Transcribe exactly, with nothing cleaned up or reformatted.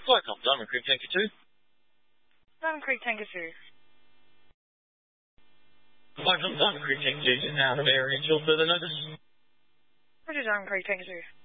Welcome, Diamond Creek Tanker two. Diamond Creek Tanker two. Welcome, Diamond Creek Tanker two. Now the area, you'll further notice. Roger, Diamond Creek Tanker two.